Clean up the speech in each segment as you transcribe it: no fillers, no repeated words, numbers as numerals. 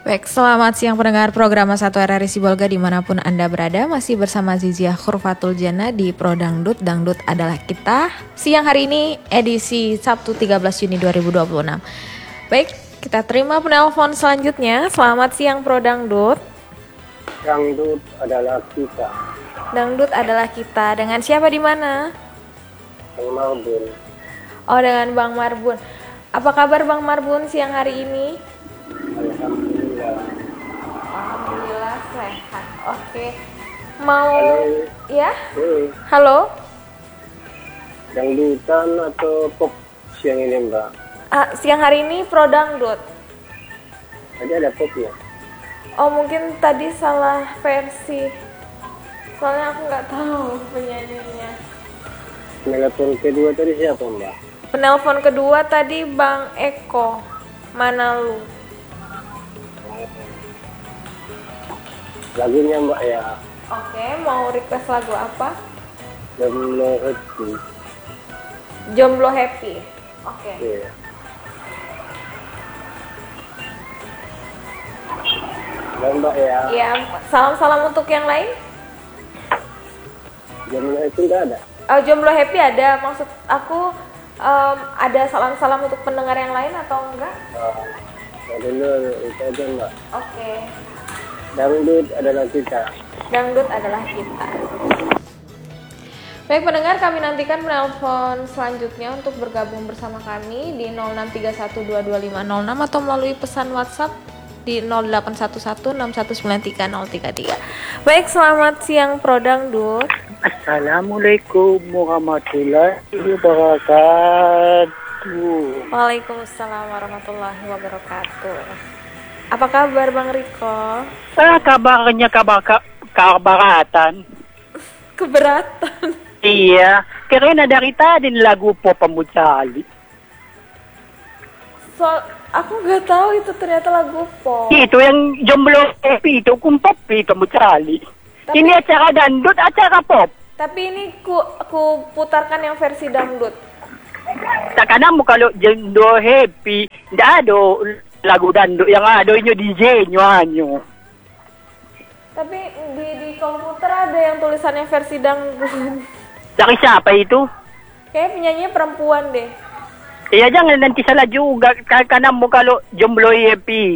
Baik, selamat siang pendengar program 1 RRI Sibolga dimanapun Anda berada. Masih bersama Zizia Khurfatul Jana di Pro Dangdut, Dangdut adalah kita. Siang hari ini edisi Sabtu 13 Juni 2026. Baik, kita terima penelpon selanjutnya. Selamat siang Pro Dangdut. Dangdut adalah kita. Dangdut adalah kita. Dengan siapa di mana? Bang Marbun. Oh, dengan Bang Marbun. Apa kabar Bang Marbun siang hari ini? Alhamdulillah. Alhamdulillah sehat. Oke. Mau Halo. ya? Halo. Dangdutan atau pop siang ini Mbak? Siang hari ini Pro Dangdut. Tadi ada popnya. Oh, mungkin tadi salah versi. Soalnya aku nggak tahu penyanyinya. Telepon kedua tadi siapa Mbak? Penelpon kedua tadi Bang Eko. Mana lu? Lagunya Mbak ya. Oke, mau request lagu apa? Jomblo Happy. Jomblo Happy. Oke. Iya. Dan Mbak ya. Iya, salam-salam untuk yang lain. Jomblo Happy nggak ada. Oh, Jomblo Happy ada. Maksud aku ada salam-salam untuk pendengar yang lain atau enggak? Dulu itu aja Mbak. Oke. Dangdut adalah kita. Dangdut adalah kita. Baik pendengar, kami nantikan penelpon selanjutnya untuk bergabung bersama kami di 0631225006 atau melalui pesan WhatsApp di 081161933033. Baik, selamat siang Pro Dangdut. Assalamualaikum warahmatullahi wabarakatuh. Waalaikumsalam warahmatullahi wabarakatuh. Apa kabar Bang Riko? Kabarnya kabaratan. Keberatan. Iya, karena dari tadi lagu pop pemucali. Aku nggak tahu itu ternyata lagu pop. Itu yang jomblo itu kum pop itu pemucali. Ini acara dangdut, acara pop. Tapi ini ku putarkan yang versi dangdut. Takkan kalau jomblo happy, nggak ada lagu dangdut yang ada ini DJ-nya. Tapi di komputer ada yang tulisannya versi dangdut. Dari siapa itu? Kayaknya penyanyinya perempuan deh. Iya, jangan nanti salah juga. Karena kalau jomblo happy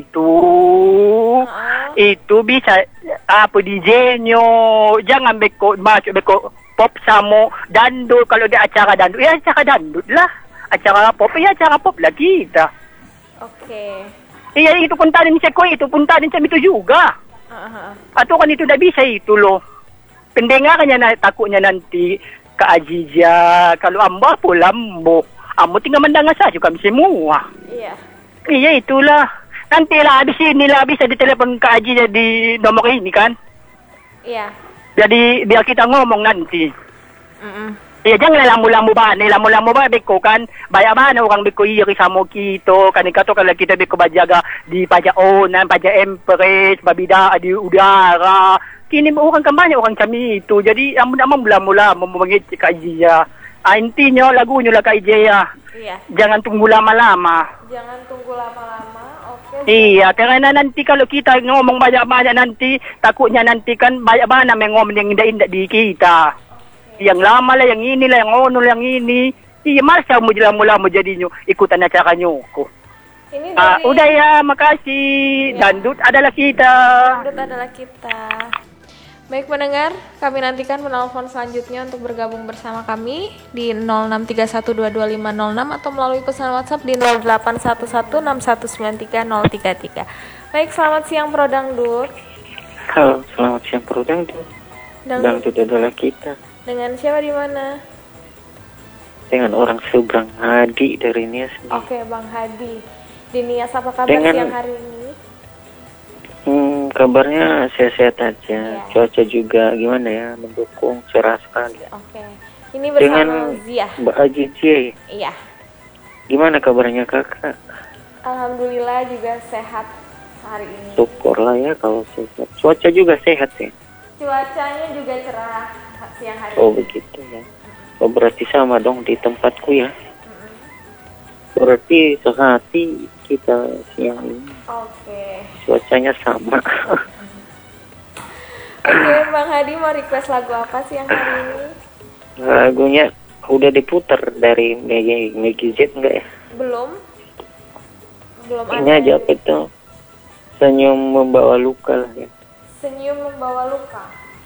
itu bisa apa DJ-nya. Jangan masuk pop sama dangdut. Kalau di acara dangdut, ya acara dangdut lah. Acara pop, ya acara pop lah kita. Oke. Iya, itu pun tadi itu pun tadi itu juga. Atau kan itu tidak bisa itu loh. Pendengarnya takutnya nanti ke Ajija. Kalau amba lambo. Amo tinggal mendengar saja kami semua. Iya. Iya, itulah. Nanti lah habis ini lah bisa ditelepon ke Ajija di nomor ini kan. Iya. Jadi biar kita ngomong nanti. Iya, jangan lamu-lamu ba beko kan. Banyak mana orang beko iri sama kita. Kan ikato kalau kita beko bajaga di pajak onan, pajak empress, babida di udara. Kini orang kan banyak orang kami itu. Jadi amun lamu-lamu mengit ke Ajija. Intinya lagunya lah Kak Ijaya. Iya. Jangan tunggu lama-lama. Jangan tunggu lama-lama. Oke. Iya, karena nanti kalau kita ngomong banyak-banyak nanti takutnya nanti kan banyak-banyak ngomong yang indah-indah di kita. Okay. Yang lama lah, yang ini lah, yang ono yang ini. Iya, masa mau lama-lama jadinya ikutan acara nyoko. Ini dari... udah ya, makasih. Ya. Dangdut adalah kita. Dangdut adalah kita. Baik pendengar, kami nantikan penelpon selanjutnya untuk bergabung bersama kami di 0631225006 atau melalui pesan WhatsApp di 081161933033. Baik, selamat siang Pro Dangdut. Halo, selamat siang Pro Dangdut. Dangdut adalah kita. Dengan siapa di mana? Dengan orang seberang Hadi dari Nias. Oke, Bang Hadi. Di Nias apa kabar siang hari ini? Kabarnya sehat-sehat aja. Ya. Cuaca juga gimana ya, mendukung, cerah sekali. Oke. Ini bersama dengan Zia. Mbak Ajiji. Iya. Gimana kabarnya kakak? Alhamdulillah juga sehat hari ini. Syukurlah ya kalau sehat. Cuaca juga sehat ya. Cuacanya juga cerah siang hari Oh ini. begitu ya. Berarti sama dong di tempatku ya. Berarti sehati kita siang ini. Oke. Cuacanya sama. Oke, Bang Hadi mau request lagu apa sih yang hari ini? Lagunya udah diputar dari Maggie Z enggak ya? Belum Ini ada. aja apa itu? Senyum membawa luka lah ya. Senyum membawa luka.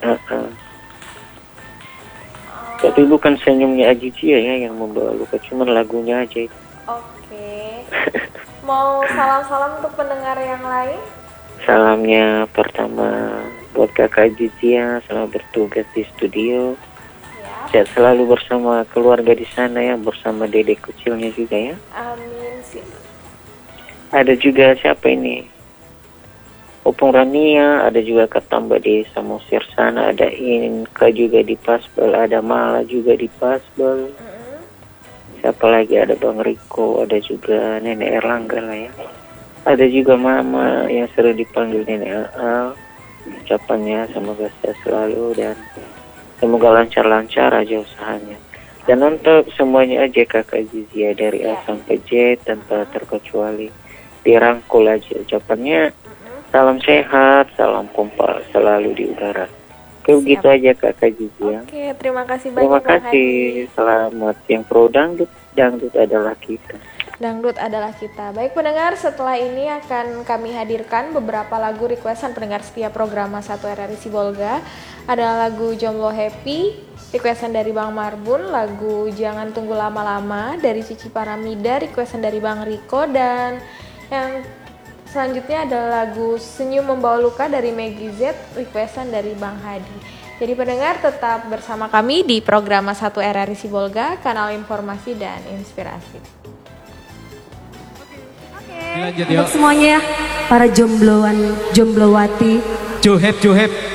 Tapi bukan senyumnya Ajijia ya yang membawa luka, cuman lagunya aja itu. Oke. Mau salam-salam untuk pendengar yang lain? Salamnya pertama buat kakak Ajijia, selamat bertugas di studio. Ya. Sehat selalu bersama keluarga di sana ya, bersama dedek kecilnya juga ya. Amin sih. Ada juga siapa ini? Opung Rania, ada juga Katamba di Samosir sana, ada Inka juga di Pasbel, ada Mala juga di Pasbel. Siapa lagi? Ada Bang Riko, ada juga Nenek Erlangga lah ya. Ada juga Mama yang sering dipanggil Nenek Al. Ucapannya semoga sehat selalu dan semoga lancar-lancar aja usahanya. Dan untuk semuanya aja kakak Zizia dari A sampai Z tanpa terkecuali dirangkul aja ucapannya. Salam sehat, salam kompak selalu di udara. Oke, begitu aja kakak Zizia. Oke, terima kasih banyak. Terima Bang kasih. Hadi. Selamat siang pro dangdut. Dangdut adalah kita. Dangdut adalah kita. Baik pendengar, setelah ini akan kami hadirkan beberapa lagu requestan pendengar setia program 1 RRI Sibolga. Ada lagu Jomblo Happy, requestan dari Bang Marbun, lagu Jangan Tunggu Lama-Lama dari Cici Paramida, requestan dari Bang Riko, dan yang selanjutnya ada lagu Senyum Membawa Luka dari Maggie Z, requestan dari Bang Hadi. Jadi pendengar tetap bersama kami di program 1 RRI Sibolga, kanal informasi dan inspirasi. Untuk semuanya para jombloan, jomblowati. Johet.